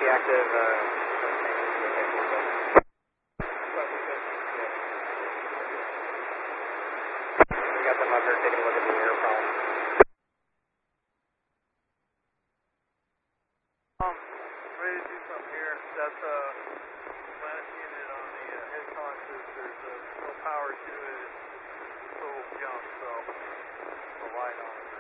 active. We got them up here taking a look at the air problem. Ready to do something here. That's last unit on the head conscious. There's no power to it. It's total junk, so the light on.